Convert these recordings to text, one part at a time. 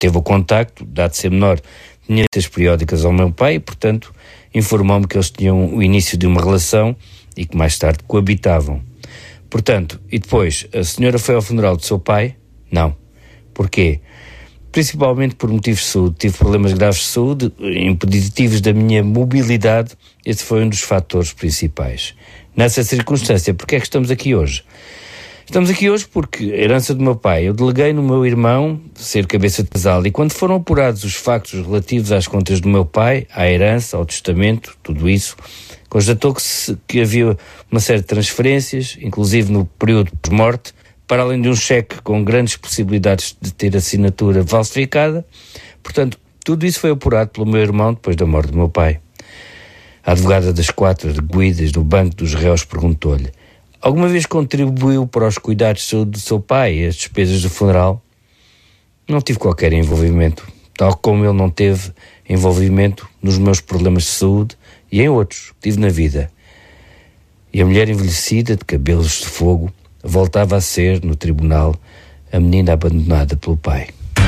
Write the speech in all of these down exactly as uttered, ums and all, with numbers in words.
teve o contacto, dado ser menor, tinha visitas periódicas ao meu pai e, portanto, informou-me que eles tinham o início de uma relação e que mais tarde coabitavam. Portanto, e depois, a senhora foi ao funeral do seu pai? Não. Porquê? Principalmente por motivos de saúde. Tive problemas graves de saúde, impeditivos da minha mobilidade. Esse foi um dos fatores principais. Nessa circunstância, porque é que estamos aqui hoje? Estamos aqui hoje porque a herança do meu pai, eu deleguei no meu irmão ser cabeça de casal, e quando foram apurados os factos relativos às contas do meu pai, à herança, ao testamento, tudo isso, constatou que, se, que havia uma série de transferências, inclusive no período pós-morte, para além de um cheque com grandes possibilidades de ter assinatura falsificada. Portanto, tudo isso foi apurado pelo meu irmão depois da morte do meu pai. A advogada das quatro arguidas do Banco dos Réus perguntou-lhe: alguma vez contribuiu para os cuidados de saúde do seu pai e as despesas do funeral? Não tive qualquer envolvimento, tal como ele não teve envolvimento nos meus problemas de saúde e em outros que tive na vida. E a mulher envelhecida, de cabelos de fogo, voltava a ser, no tribunal, a menina abandonada pelo pai.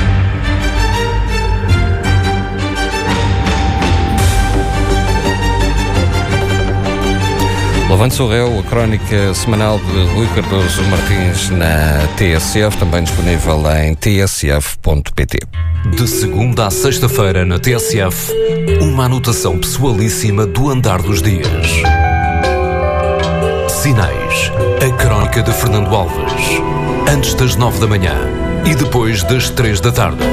Louvando-se o réu, a crónica semanal de Rui Cardoso Martins na T S F, também disponível em t s f ponto p t. De segunda a sexta-feira na T S F, uma anotação pessoalíssima do andar dos dias. Sinais, a crónica de Fernando Alves, antes das nove da manhã e depois das três da tarde.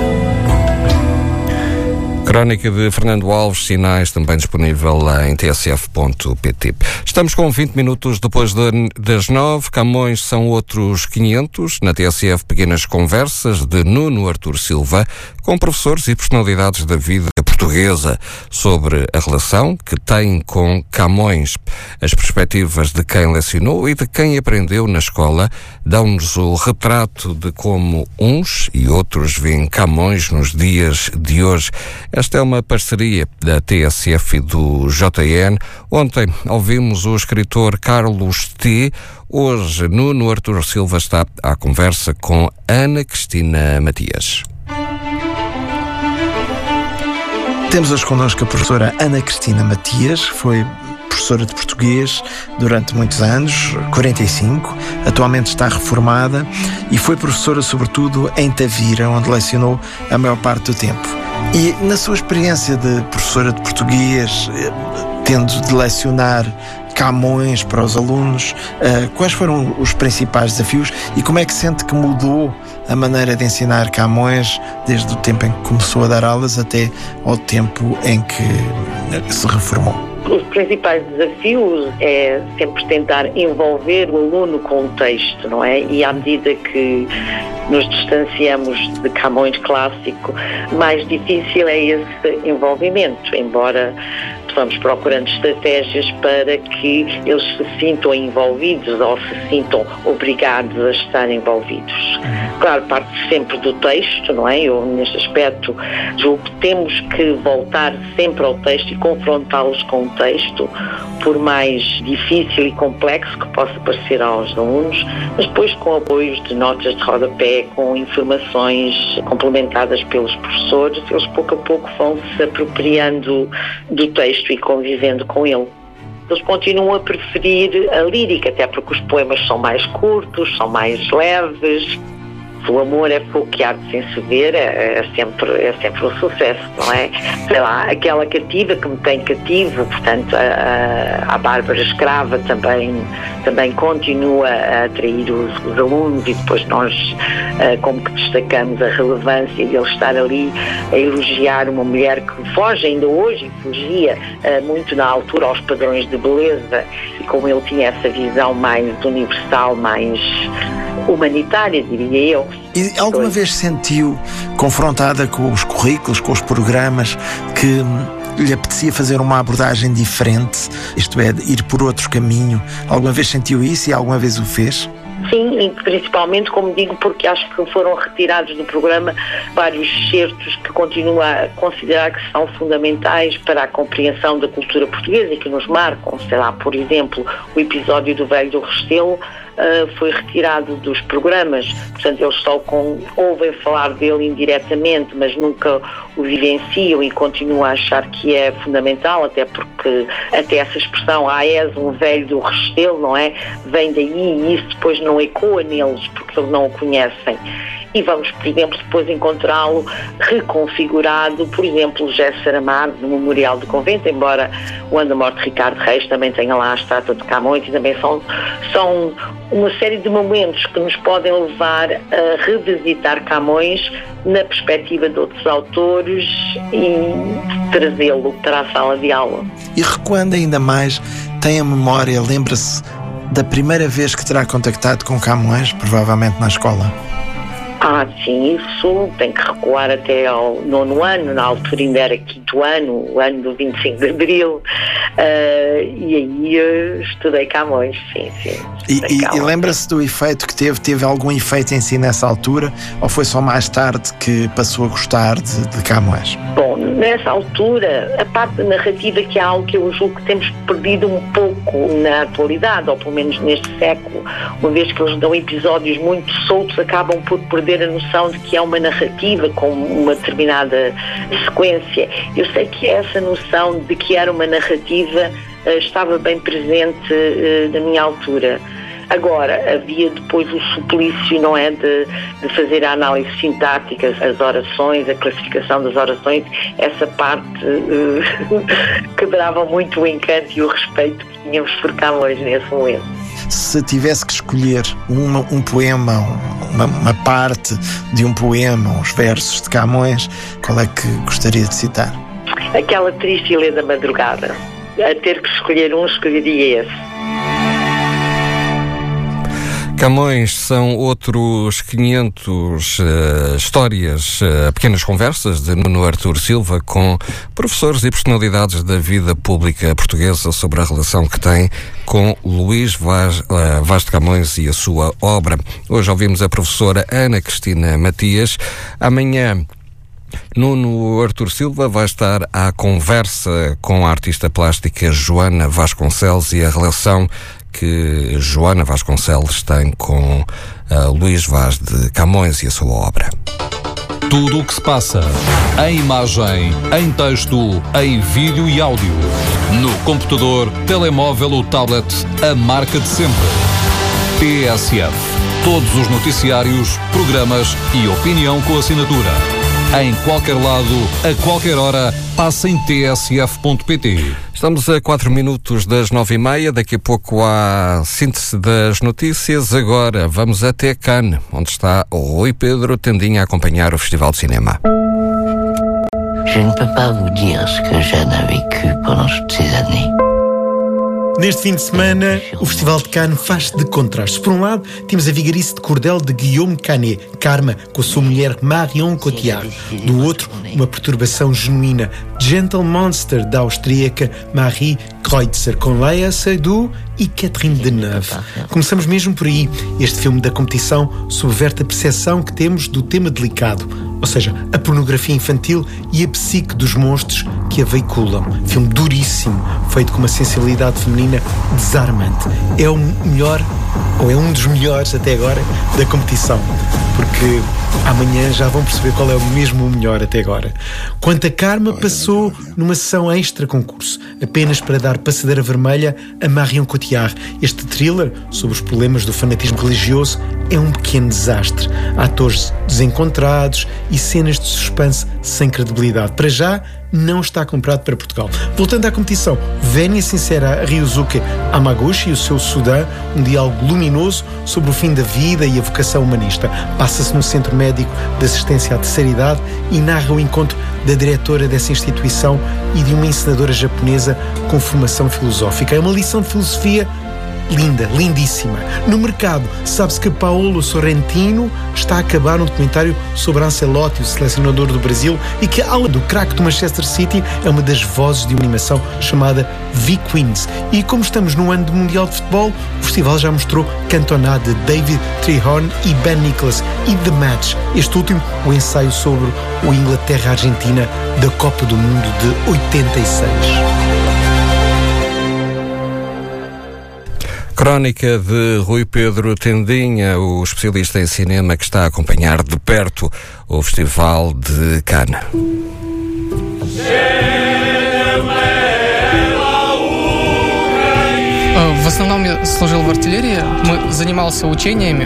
Crónica de Fernando Alves, Sinais, também disponível em t s f ponto p t. Estamos com vinte minutos depois de, das nove. Camões são outros quinhentos. Na T S F, pequenas conversas de Nuno Artur Silva com professores e personalidades da vida portuguesa sobre a relação que têm com Camões. As perspectivas de quem lecionou e de quem aprendeu na escola dão-nos o retrato de como uns e outros veem Camões nos dias de hoje. Esta é uma parceria da T S F e do J N. Ontem ouvimos o escritor Carlos T. Hoje, Nuno Artur Silva está à conversa com Ana Cristina Matias. Temos hoje connosco a professora Ana Cristina Matias, foi professora de português durante muitos anos, quarenta e cinco, atualmente está reformada e foi professora sobretudo em Tavira, onde lecionou a maior parte do tempo. E na sua experiência de professora de português, tendo de lecionar Camões para os alunos, uh, quais foram os principais desafios e como é que sente que mudou a maneira de ensinar Camões desde o tempo em que começou a dar aulas até ao tempo em que se reformou? Os principais desafios é sempre tentar envolver o aluno com o texto, não é? E à medida que nos distanciamos de Camões clássico, mais difícil é esse envolvimento, embora vamos procurando estratégias para que eles se sintam envolvidos ou se sintam obrigados a estar envolvidos. Claro, parte sempre do texto, não é? Eu, neste aspecto, julgo que temos que voltar sempre ao texto e confrontá-los com o texto, por mais difícil e complexo que possa parecer aos alunos, mas depois com apoios de notas de rodapé, com informações complementadas pelos professores, eles pouco a pouco vão se apropriando do texto e convivendo com ele. Eles continuam a preferir a lírica, até porque os poemas são mais curtos, são mais leves. O amor é fogo que arde sem se ver, é, é, sempre, é sempre um sucesso, não é? Sei lá, aquela cativa que me tem cativo, portanto, a, a, a Bárbara Escrava também, também continua a atrair os, os alunos e depois nós, uh, como que destacamos a relevância de ele estar ali a elogiar uma mulher que foge ainda hoje e fugia uh, muito na altura aos padrões de beleza e como ele tinha essa visão mais universal, mais humanitária, diria eu. E alguma vez sentiu, confrontada com os currículos, com os programas, que lhe apetecia fazer uma abordagem diferente, isto é, ir por outro caminho? Alguma vez sentiu isso e alguma vez o fez? Sim, e principalmente, como digo, porque acho que foram retirados do programa vários excertos que continuo a considerar que são fundamentais para a compreensão da cultura portuguesa e que nos marcam. Sei lá, por exemplo, o episódio do Velho do Restelo uh, foi retirado dos programas, portanto eles só com, ouvem falar dele indiretamente, mas nunca o vivenciam, e continuam a achar que é fundamental, até porque até essa expressão, ah, és um velho do Restelo, não é? Vem daí, e isso depois não ecoa neles, porque eles não o conhecem. E vamos, por exemplo, depois encontrá-lo reconfigurado, por exemplo, José Saramago, no Memorial do Convento, embora o ano da morte de Ricardo Reis também tenha lá a estátua de Camões, e também são, são uma série de momentos que nos podem levar a revisitar Camões na perspectiva de outros autores e trazê-lo para a sala de aula. E recuando ainda mais, tem a memória, lembra-se da primeira vez que terá contactado com Camões, provavelmente na escola? Ah, sim, isso tem que recuar até ao nono ano, na altura ainda era quinto ano, o ano do vinte e cinco de Abril, uh, e aí uh, estudei Camões, sim, sim. E, e, e lembra-se do efeito que teve? Teve algum efeito em si nessa altura, ou foi só mais tarde que passou a gostar de, de Camões? Bom, nessa altura, a parte da narrativa, que é algo que eu julgo que temos perdido um pouco na atualidade, ou pelo menos neste século, uma vez que eles dão episódios muito soltos, acabam por perder a noção de que é uma narrativa com uma determinada sequência. Eu sei que essa noção de que era uma narrativa uh, estava bem presente uh, na minha altura. Agora, havia depois o suplício, não é, de, de fazer a análise sintática, as orações, a classificação das orações, essa parte uh, quebrava muito o encanto e o respeito que tínhamos por Camões nesse momento. Se tivesse que escolher uma, um poema, uma, uma parte de um poema, uns versos de Camões, qual é que gostaria de citar? Aquela triste Ilha da Madrugada. A ter que escolher um, escolheria esse. Camões são outros quinhentos uh, histórias, uh, pequenas conversas de Nuno Artur Silva com professores e personalidades da vida pública portuguesa sobre a relação que tem com Luís Vaz, uh, Vaz de Camões e a sua obra. Hoje ouvimos a professora Ana Cristina Matias. Amanhã Nuno Artur Silva vai estar à conversa com a artista plástica Joana Vasconcelos e a relação que Joana Vasconcelos tem com uh, Luís Vaz de Camões e a sua obra. Tudo o que se passa, em imagem, em texto, em vídeo e áudio. No computador, telemóvel ou tablet, a marca de sempre. T S F. Todos os noticiários, programas e opinião com assinatura. Em qualquer lado, a qualquer hora, passa em t s f ponto p t. Estamos a quatro minutos das nove e meia, daqui a pouco há síntese das notícias. Agora vamos até Cannes, onde está o Rui Pedro Tendinha a acompanhar o Festival de Cinema. Je ne peux pas vous dire ce que Jeanne a vécu pendant toutes ces années. Neste fim de semana, o Festival de Cannes faz de contrastes. Por um lado, temos a vigarice de cordel de Guillaume Canet, Karma, com a sua mulher Marion Cotillard. Do outro, uma perturbação genuína, Gentle Monster, da austríaca Marie Kreutzer, com Léa Seydoux e Catherine Deneuve. Começamos mesmo por aí. Este filme da competição subverte a percepção que temos do tema delicado, ou seja, a pornografia infantil e a psique dos monstros que a veiculam. Filme duríssimo, feito com uma sensibilidade feminina desarmante. É o melhor, ou é um dos melhores até agora, da competição, porque amanhã já vão perceber qual é o mesmo o melhor até agora. Quanto a Karma, passou numa sessão extra concurso, apenas para dar passadeira vermelha a Marion Cotillard. Este thriller sobre os problemas do fanatismo religioso é um pequeno desastre. Atores desencontrados e cenas de suspense sem credibilidade. Para já, não está comprado para Portugal. Voltando à competição, Vénia sincera Ryusuke Hamaguchi e o seu Sudã, um diálogo luminoso sobre o fim da vida e a vocação humanista. Passa-se no Centro Médico de Assistência à Terceira Idade e narra o encontro da diretora dessa instituição e de uma encenadora japonesa com formação filosófica. É uma lição de filosofia linda, lindíssima. No mercado, sabe-se que Paolo Sorrentino está a acabar um documentário sobre Ancelotti, o selecionador do Brasil, e que, além do craque do Manchester City, é uma das vozes de uma animação chamada V-Queens. E como estamos no ano do Mundial de Futebol, o festival já mostrou Cantona de David Trehorn e Ben Nicholas e The Match, este último, o ensaio sobre o Inglaterra-Argentina da Copa do Mundo de oitenta e seis. Crónica de Rui Pedro Tendinha, o especialista em cinema que está a acompanhar de perto o Festival de Cannes. В основном я служил в артиллерии, мы занимался учениями.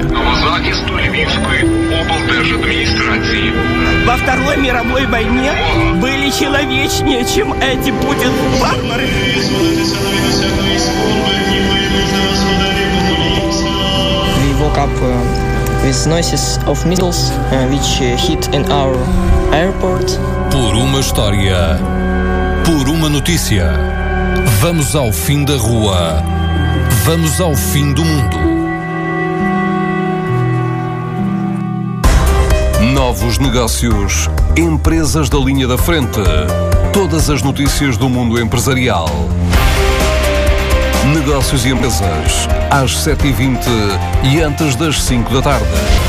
Во Второй мировой войне были человечнее, чем эти Путин-варвары. We woke up uh, with noises of missiles uh, which uh, hit in our airport. Por uma história, por uma notícia, vamos ao fim da rua, vamos ao fim do mundo. Novos negócios, empresas da linha da frente, todas as notícias do mundo empresarial. Negócios e empresas, às sete e vinte e antes das cinco da tarde.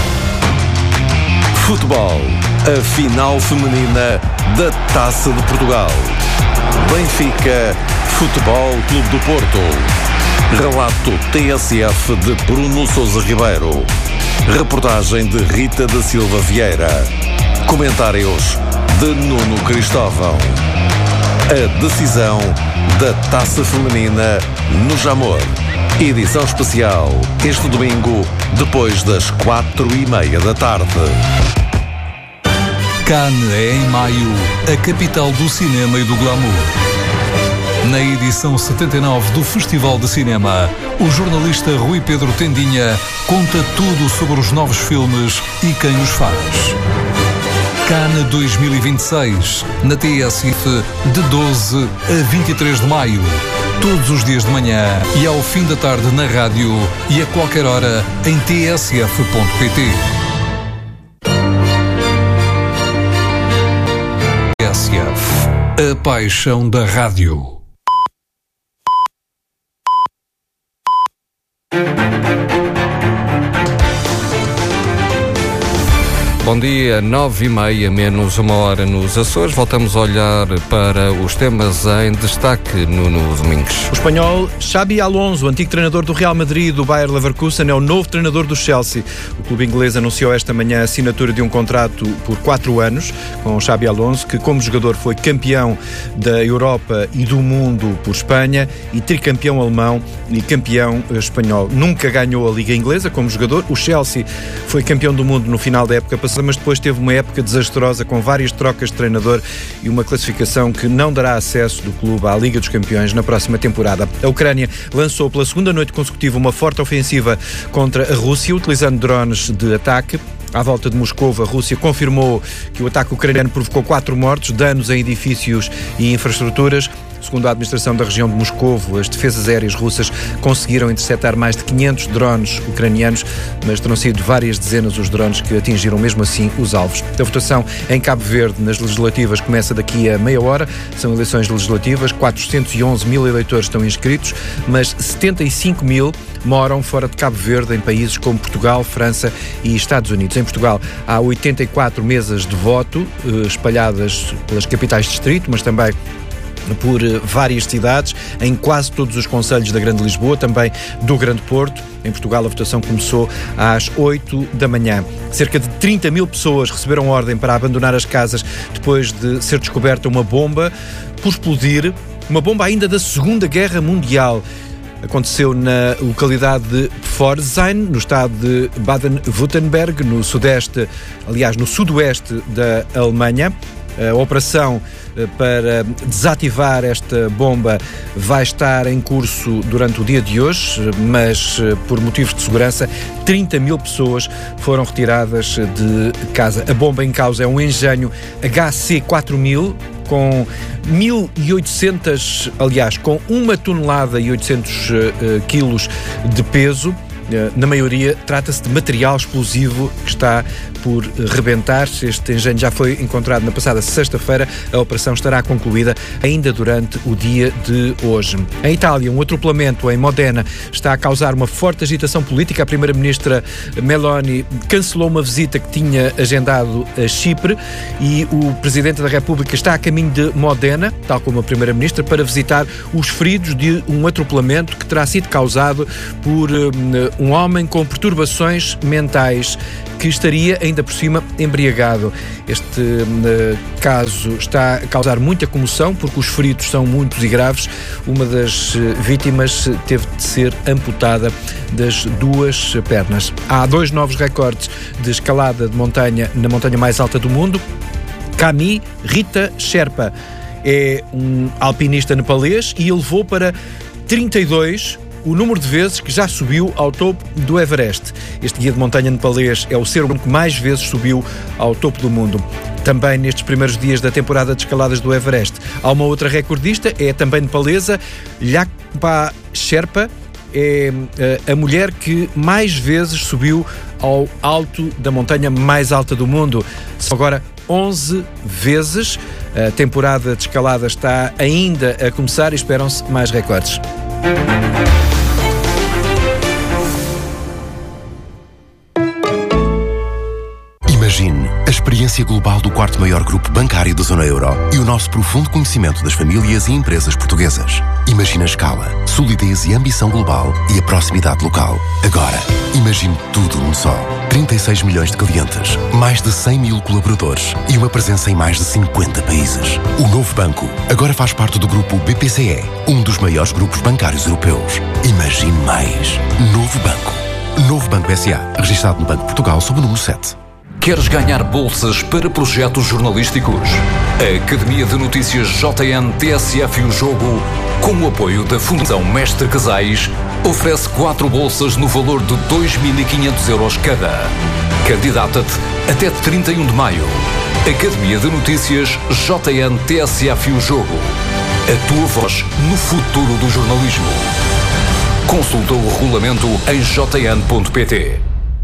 Futebol, a final feminina da Taça de Portugal. Benfica, Futebol Clube do Porto. Relato T S F de Bruno Sousa Ribeiro. Reportagem de Rita da Silva Vieira. Comentários de Nuno Cristóvão. A decisão da Taça Feminina no Jamor. Edição especial este domingo, depois das quatro e meia da tarde. Cannes é em maio a capital do cinema e do glamour. Na edição setenta e nove do Festival de Cinema, o jornalista Rui Pedro Tendinha conta tudo sobre os novos filmes e quem os faz. Cannes dois mil e vinte e seis, na T S F, de doze a vinte e três de maio. Todos os dias de manhã e ao fim da tarde na rádio e a qualquer hora em t s f ponto p t. T S F, a paixão da rádio. Bom dia, nove e meia, menos uma hora nos Açores. Voltamos a olhar para os temas em destaque no, no Domingos. O espanhol Xabi Alonso, antigo treinador do Real Madrid e do Bayer Leverkusen, é o novo treinador do Chelsea. O clube inglês anunciou esta manhã a assinatura de um contrato por quatro anos com o Xabi Alonso, que como jogador foi campeão da Europa e do mundo por Espanha e tricampeão alemão e campeão espanhol. Nunca ganhou a Liga Inglesa como jogador. O Chelsea foi campeão do mundo no final da época passada, mas depois teve uma época desastrosa com várias trocas de treinador e uma classificação que não dará acesso do clube à Liga dos Campeões na próxima temporada. A Ucrânia lançou pela segunda noite consecutiva uma forte ofensiva contra a Rússia, utilizando drones de ataque. À volta de Moscou, a Rússia confirmou que o ataque ucraniano provocou quatro mortos, danos em edifícios e infraestruturas. Segundo a administração da região de Moscou, as defesas aéreas russas conseguiram interceptar mais de quinhentos drones ucranianos, mas terão sido várias dezenas os drones que atingiram mesmo assim os alvos. A votação em Cabo Verde nas legislativas começa daqui a meia hora. São eleições legislativas, quatrocentos e onze mil eleitores estão inscritos, mas setenta e cinco mil moram fora de Cabo Verde, em países como Portugal, França e Estados Unidos. Em Portugal há oitenta e quatro mesas de voto espalhadas pelas capitais de distrito, mas também por várias cidades, em quase todos os concelhos da Grande Lisboa, também do Grande Porto. Em Portugal a votação começou às oito da manhã. Cerca de trinta mil pessoas receberam ordem para abandonar as casas depois de ser descoberta uma bomba por explodir, uma bomba ainda da Segunda Guerra Mundial. Aconteceu na localidade de Pforzheim, no estado de Baden-Württemberg, no sudeste, aliás, no sudoeste da Alemanha. A operação para desativar esta bomba vai estar em curso durante o dia de hoje, mas por motivos de segurança, trinta mil pessoas foram retiradas de casa. A bomba em causa é um engenho H C quatro mil, com mil e oitocentos, aliás, com uma tonelada e oitocentos uh, quilos de peso. Na maioria, trata-se de material explosivo que está por rebentar. Este engenho já foi encontrado na passada sexta-feira. A operação estará concluída ainda durante o dia de hoje. Em Itália, um atropelamento em Modena está a causar uma forte agitação política. A primeira-ministra Meloni cancelou uma visita que tinha agendado a Chipre e o Presidente da República está a caminho de Modena, tal como a primeira-ministra, para visitar os feridos de um atropelamento que terá sido causado por um, um homem com perturbações mentais que estaria ainda por cima embriagado. Este uh, caso está a causar muita comoção porque os feridos são muitos e graves. Uma das uh, vítimas teve de ser amputada das duas pernas. Há dois novos recordes de escalada de montanha na montanha mais alta do mundo. Camille Rita Sherpa é um alpinista nepalês e elevou para trinta e dois o número de vezes que já subiu ao topo do Everest. Este guia de montanha nepalês é o ser humano que mais vezes subiu ao topo do mundo. Também nestes primeiros dias da temporada de escaladas do Everest. Há uma outra recordista, é também nepalesa, Lakpa Sherpa, é a mulher que mais vezes subiu ao alto da montanha mais alta do mundo. São agora onze vezes. A temporada de escalada está ainda a começar e esperam-se mais recordes. Imagine a experiência global do quarto maior grupo bancário da zona euro e o nosso profundo conhecimento das famílias e empresas portuguesas. Imagine a escala, solidez e ambição global e a proximidade local. Agora, imagine tudo num só. trinta e seis milhões de clientes, mais de cem mil colaboradores e uma presença em mais de cinquenta países. O novo banco agora faz parte do grupo B P C E, um dos maiores grupos bancários europeus. Imagine mais. Novo Banco. Novo Banco S A, registado no Banco de Portugal sob o número sete. Queres ganhar bolsas para projetos jornalísticos? A Academia de Notícias J N T S F e o Jogo, com o apoio da Fundação Mestre Casais, oferece quatro bolsas no valor de dois mil e quinhentos euros cada. Candidata-te até trinta e um de maio. Academia de Notícias J N T S F e o Jogo. A tua voz no futuro do jornalismo. Consulta o regulamento em j n ponto p t.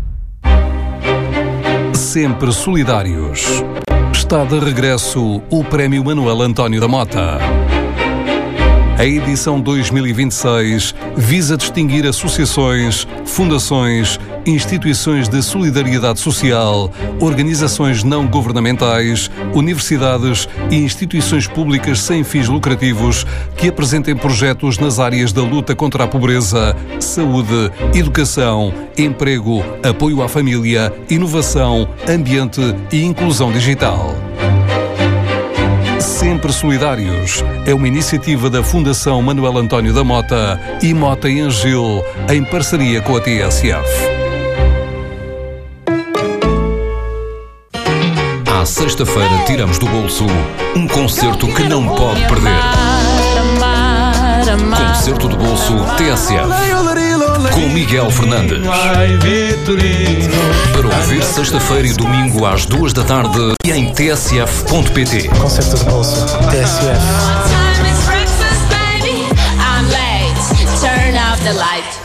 Sempre solidários. Está de regresso o Prémio Manuel António da Mota. A edição dois mil e vinte e seis visa distinguir associações, fundações, instituições de solidariedade social, organizações não governamentais, universidades e instituições públicas sem fins lucrativos que apresentem projetos nas áreas da luta contra a pobreza, saúde, educação, emprego, apoio à família, inovação, ambiente e inclusão digital. Sempre Solidários é uma iniciativa da Fundação Manuel António da Mota e Mota e Angil, em parceria com a T S F. À sexta-feira tiramos do bolso um concerto que não pode perder. Concerto de bolso T S F, com Miguel Fernandes. Para ouvir sexta-feira e domingo às duas da tarde e em t s f ponto p t. Concerto de bolso T S F. Turn off the light.